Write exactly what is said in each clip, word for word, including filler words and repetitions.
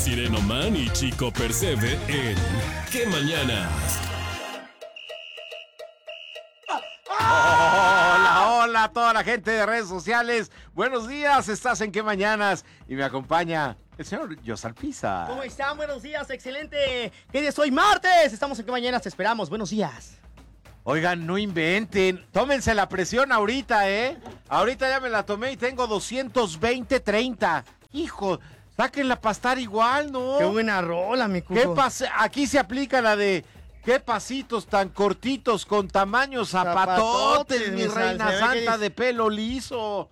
Sireno Man y Chico Percebe en ¿Qué Mañanas? Hola, hola a toda la gente de redes sociales. Buenos días, estás en ¿Qué Mañanas? Y me acompaña el señor José Alpiza. ¿Cómo están? Buenos días, excelente. ¿Qué día es hoy? Martes. Estamos en ¿Qué Mañanas? Te esperamos. Buenos días. Oigan, no inventen. Tómense la presión ahorita, ¿eh? Ahorita ya me la tomé y tengo doscientos veinte treinta. Hijo, sáquenla para estar igual, ¿no? Qué buena rola, mi cuco. ¿Qué pasa? Aquí se aplica la de qué pasitos tan cortitos con tamaños zapatotes, Zapatotes, mi mi reina sal, se ve que santa es- de pelo liso.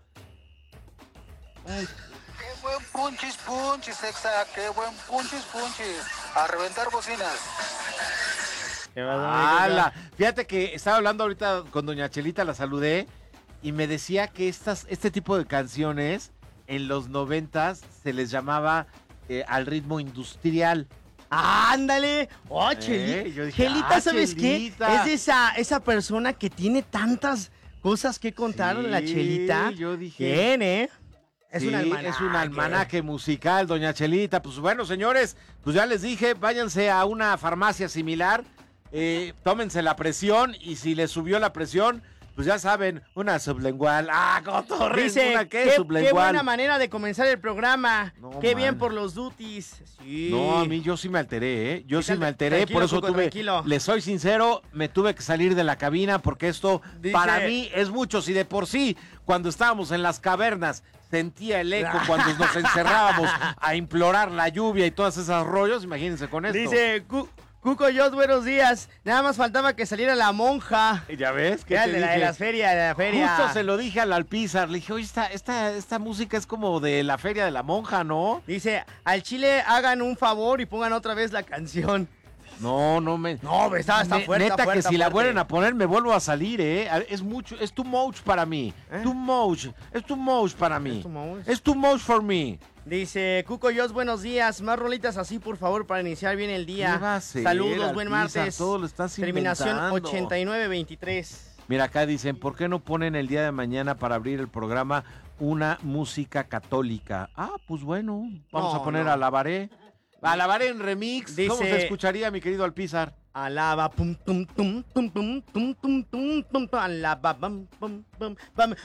Ay, Qué buen punchis punchis, Exa, qué buen punchis punchis. A reventar bocinas. ¿Qué pasa, mi ¡Hala! cuco? Fíjate que estaba hablando ahorita con doña Chelita, la saludé, y me decía que estas, este tipo de canciones en los noventas se les llamaba eh, al ritmo industrial. ¡Ándale! ¡Oh, Eh, Cheli- yo dije, Chelita! ah, ¿Sabes Chelita. qué? Es esa, esa persona que tiene tantas cosas que contar, Sí, la Chelita. yo dije- Bien, ¿eh? Es Sí, un almanaque. es un almanaque musical, doña Chelita. Pues bueno, señores, pues ya les dije, váyanse a una farmacia similar, eh, tómense la presión y si les subió la presión, pues ya saben, una sublingual. ¡Ah, cotorres! Dice, ¿Una qué? qué, qué Sublingual. buena manera de comenzar el programa. No, Qué bien man. por los duties. Sí. No, a mí yo sí me alteré, ¿eh? Yo Sí, sí me alteré, tranquilo, por eso Cuco, tuve, tranquilo. les soy sincero, me tuve que salir de la cabina porque esto Dice- para mí es mucho. Si de por sí, cuando estábamos en las cavernas, sentía el eco cuando nos encerrábamos a implorar la lluvia y todos esos rollos, imagínense con esto. Dice, Cu- Cuco Yos, buenos días. Nada más faltaba que saliera la monja. ¿Ya ves? ¿Qué Era te de, la, de dije? las ferias, de la feria. Justo se lo dije al Alpizar, le dije, oye, esta, esta, esta música es como de la feria de la monja, ¿no? Dice, al Chile hagan un favor y pongan otra vez la canción. No, no me... No, pero está, está Ne- fuerte, Neta fuerte, que si la fuerte. vuelven a poner me vuelvo a salir, ¿eh? Es mucho, es too much para mí. ¿Eh? Too much, es too much para mí. ¿Es too much? Es too much for me. Dice, Cuco Yos, buenos días. Más rolitas así, por favor, para iniciar bien el día. ¿Qué va a ser, Saludos, buen Alpizar? martes. Todo lo estás Terminación inventando. ochenta y nueve veintitrés. Mira, acá dicen, ¿por qué no ponen el día de mañana para abrir el programa una música católica? Ah, pues bueno, vamos No, a poner no. a Alabaré. Alabaré en remix. ¿Cómo Dice- se escucharía, mi querido Alpizar? Alaba, pum, tum, tum, tum, tum, tum, tum, tum, tum, tum, alaba, pum, pum, pum, pum.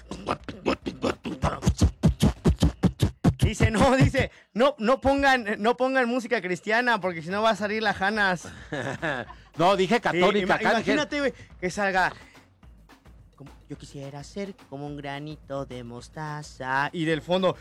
Dice, no, dice, no, no pongan, no pongan música cristiana, porque si no va a salir la Janas. No, dije Sí, católica. ima- acá dije- imagínate, güey, que salga. como- yo quisiera ser como un granito de mostaza. Y del fondo,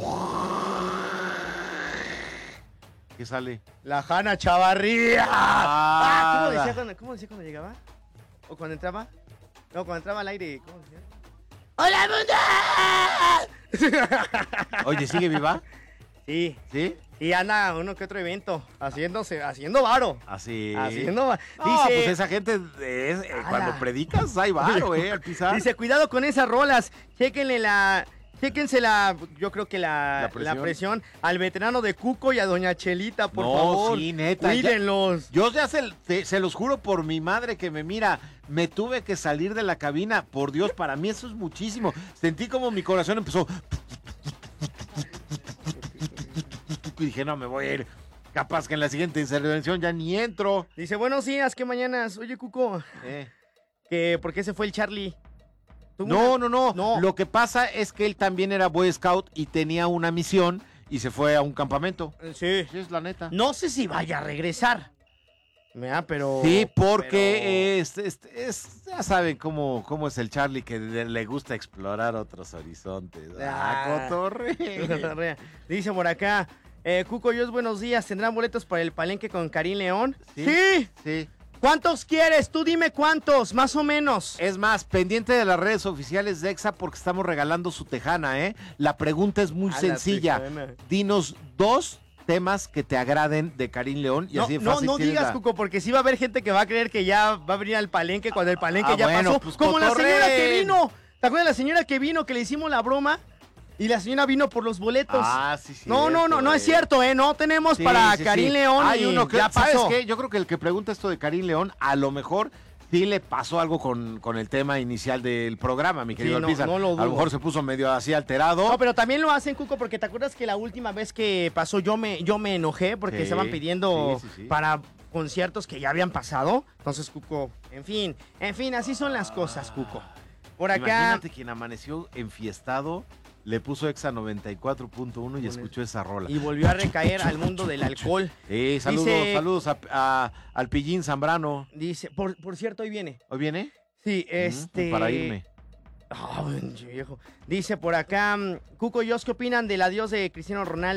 ¿Qué sale? la Jana Chavarría. Ah, Ah, ¿cómo decía cuando, cómo decía cuando llegaba? ¿O cuando entraba? No, cuando entraba al aire, ¿cómo decía? ¡Hola, mundo! Oye, ¿sigue viva? Sí, ¿Sí? y anda a uno que otro evento, haciéndose, haciendo varo. Así. Haciendo varo. No, Dice, pues esa gente, es, eh, Ala. cuando predicas, hay varo, ¿eh? Alpizar. dice, cuidado con esas rolas, chéquenle la... Chéquense la, yo creo que la, ¿La la, presión? presión? al veterano de Cuco y a doña Chelita, por No, favor. sí, neta, ya- Cuídenlos. Yo ya se, te- se los juro por mi madre que me mira, me tuve que salir de la cabina. Por Dios, para mí eso es muchísimo. Sentí como mi corazón empezó. Y dije, no, me voy a ir. Capaz que en la siguiente intervención ya ni entro. Dice, buenos días, ¿qué mañanas? Oye, Cuco, Eh. que ¿por qué se fue el Charlie? ¿Tuvo No, una- no, no, No. Lo que pasa es que él también era Boy Scout y tenía una misión y se fue a un campamento. Sí. Sí, es la neta. No sé si vaya a regresar. Mira, pero... Sí, porque pero- es, es- es- ya saben cómo, cómo es el Charlie que le, le gusta explorar otros horizontes. Ah, Ah. cotorre. Dice por acá, eh, Cuco Yos, buenos días. ¿Tendrán boletos para el palenque con Karim León? Sí. Sí. Sí. ¿Cuántos quieres? Tú dime cuántos, más o menos. Es más, pendiente de las redes oficiales de Exa porque estamos regalando su tejana, ¿eh? La pregunta es muy A la sencilla. tejana. Dinos dos temas que te agraden de Karim León y No, así de no, fácil no tienes digas, la- Cuco, porque sí va a haber gente que va a creer que ya va a venir al palenque cuando el palenque Ah, ya bueno, pasó. pues, Como la señora que cotorren. vino. ¿Te acuerdas de la señora que vino que le hicimos la broma? Y la señora vino por los boletos. Ah, sí, sí. no, no, no, no es cierto, ¿eh? No tenemos Sí, para sí, Karim sí. León Hay y uno que, ya ¿sabes pasó. qué? Yo creo que el que pregunta esto de Karim León, a lo mejor sí le pasó algo con, con el tema inicial del programa, mi querido Sí, no, Alpizar. no lo A lo dudo. mejor se puso medio así alterado. No, pero también lo hacen, Cuco, porque te acuerdas que la última vez que pasó yo me, yo me enojé porque Sí, estaban pidiendo sí, sí, sí. para conciertos que ya habían pasado. Entonces, Cuco, en fin, en fin, así son las cosas, Cuco. Por acá, Imagínate quien amaneció enfiestado, le puso Exa noventa y cuatro punto uno y Con escuchó esa rola. y volvió a recaer al mundo del alcohol. Sí, saludos, Dice- saludos a, a- al Pillín Zambrano. Dice, por, por cierto, hoy viene. ¿Hoy viene? Sí, Mm, este... para irme. Ah, viejo. Dice por acá, mm, Cuco y Jos, ¿qué opinan del adiós de Cristiano Ronaldo?